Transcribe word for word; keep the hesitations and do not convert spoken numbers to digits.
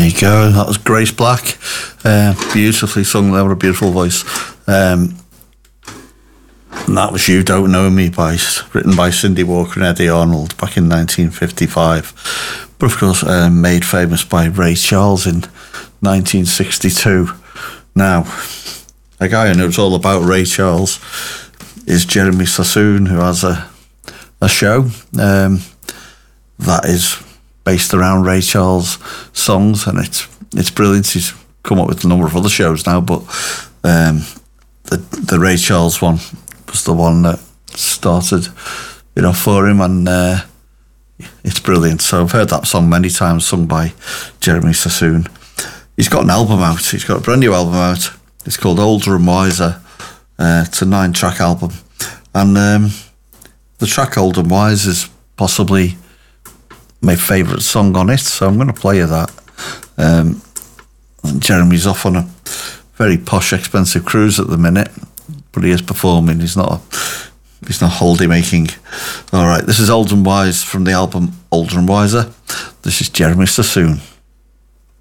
There you go. That was Grace Black. Uh, beautifully sung there with a beautiful voice. Um, and that was You Don't Know Me, by written by Cindy Walker and Eddie Arnold back in nineteen fifty-five. But of course, uh, made famous by Ray Charles in nineteen sixty-two. Now, a guy who knows all about Ray Charles is Jeremy Sassoon, who has a a show um, that is based around Ray Charles songs, and it's it's brilliant. He's come up with a number of other shows now, but um, the the Ray Charles one was the one that started, you know, for him, and uh, it's brilliant. So I've heard that song many times, sung by Jeremy Sassoon. He's got an album out. He's got a brand new album out. It's called Older and Wiser. Uh, it's a nine-track album, and um, the track Old and Wise is possibly my favourite song on it, so I'm going to play you that. Um, Jeremy's off on a very posh, expensive cruise at the minute, but he is performing. He's not he's not holiday making. All right, this is Old and Wise from the album Older and Wiser. This is Jeremy Sassoon.